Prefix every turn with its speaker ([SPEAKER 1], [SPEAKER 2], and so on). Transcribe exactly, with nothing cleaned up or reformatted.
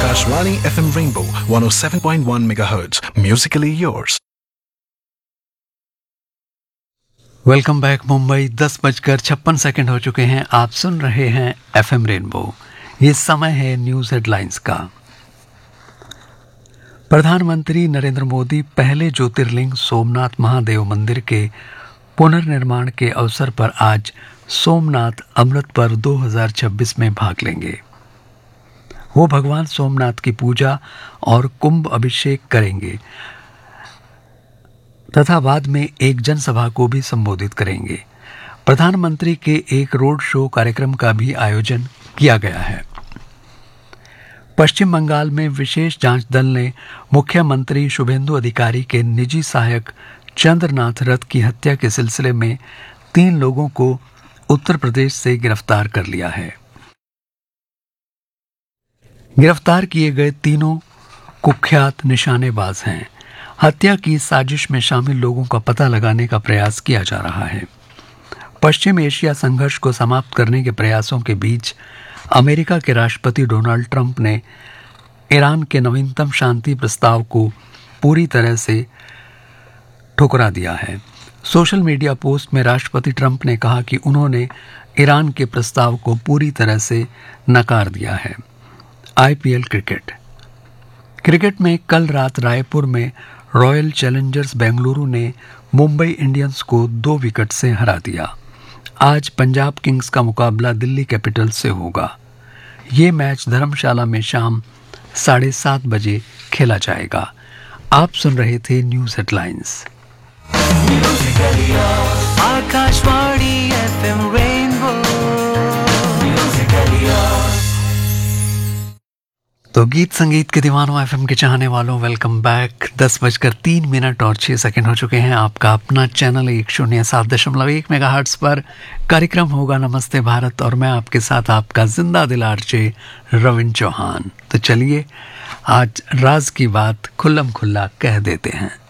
[SPEAKER 1] Akashvani F M Rainbow one oh seven point one megahertz. Musically yours.
[SPEAKER 2] Welcome back Mumbai. दस बजकर छप्पन second हो चुके हैं। आप सुन रहे हैं एफ एम रेनबो। ये समय है न्यूज़ हेडलाइंस का। प्रधानमंत्री नरेंद्र मोदी पहले ज्योतिर्लिंग सोमनाथ महादेव मंदिर के पुनर्निर्माण के अवसर पर आज सोमनाथ अमृत पर्व दो हज़ार छब्बीस में भाग लेंगे। वो भगवान सोमनाथ की पूजा और कुंभ अभिषेक करेंगे तथा बाद में एक जनसभा को भी संबोधित करेंगे। प्रधानमंत्री के एक रोड शो कार्यक्रम का भी आयोजन किया गया है। पश्चिम बंगाल में विशेष जांच दल ने मुख्यमंत्री शुभेंदु अधिकारी के निजी सहायक चंद्रनाथ रथ की हत्या के सिलसिले में तीन लोगों को उत्तर प्रदेश से गिरफ्तार कर लिया है। गिरफ्तार किए गए तीनों कुख्यात निशानेबाज हैं। हत्या की साजिश में शामिल लोगों का पता लगाने का प्रयास किया जा रहा है। पश्चिम एशिया संघर्ष को समाप्त करने के प्रयासों के बीच अमेरिका के राष्ट्रपति डोनाल्ड ट्रंप ने ईरान के नवीनतम शांति प्रस्ताव को पूरी तरह से ठुकरा दिया है। सोशल मीडिया पोस्ट में राष्ट्रपति ट्रंप ने कहा कि उन्होंने ईरान के प्रस्ताव को पूरी तरह से नकार दिया है। I P L cricket cricket में कल रात रायपुर में रॉयल चैलेंजर्स बेंगलुरु ने मुंबई इंडियंस को दो विकेट से हरा दिया। आज पंजाब किंग्स का मुकाबला दिल्ली कैपिटल्स से होगा। ये मैच धर्मशाला में शाम साढ़े सात बजे खेला जाएगा। आप सुन रहे थे news headlines.
[SPEAKER 3] Akashvani F M rainbow.
[SPEAKER 2] तो गीत संगीत के दीवानों एफएम के चाहने वालों, वेलकम बैक। दस बजकर तीन मिनट और छः सेकंड हो चुके हैं। आपका अपना चैनल एक शून्य सात दशमलव एक मेगा हर्ट्स पर कार्यक्रम होगा नमस्ते भारत, और मैं आपके साथ आपका जिंदा दिल आरजे रविंद्र चौहान। तो चलिए आज राज की बात खुल्लम खुल्ला कह देते हैं।